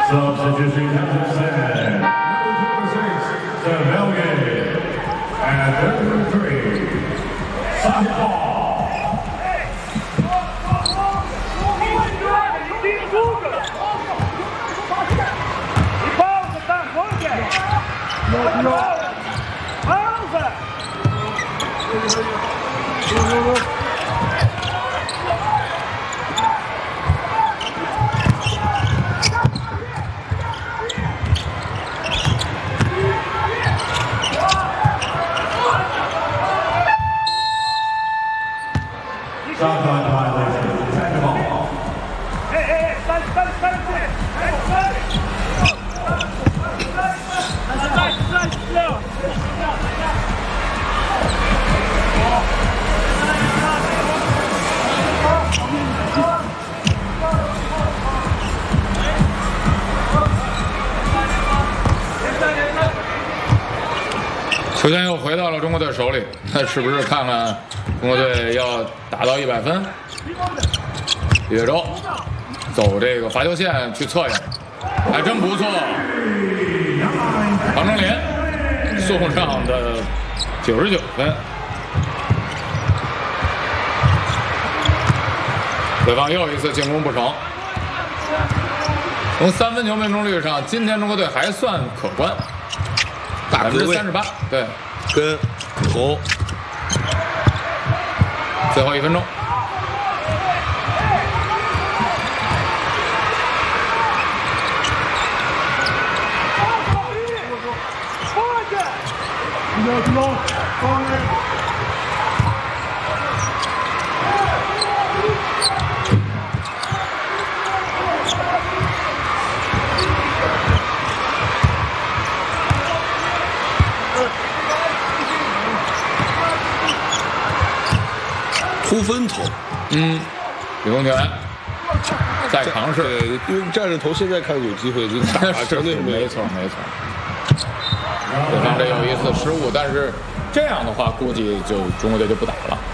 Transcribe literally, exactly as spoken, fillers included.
Substitution has been number twenty-six, Belgium, and number three, Softball. 球权又回到了中国队手里，那是不是看看中国队要打到一百分？岳州走这个罚球线去策应，还真不错。唐正林送上的九十九分，对方又一次进攻不成。从三分球命中率上，今天中国队还算可观。 百分之三十八，对， 跟红， 最后一分钟， 突分投， 嗯，李宗权再尝试， 对，因为站着投现在看有机会就打， 是对， 没错没错。对方这有一次失误，但是这样的话，估计就中国队就不打了。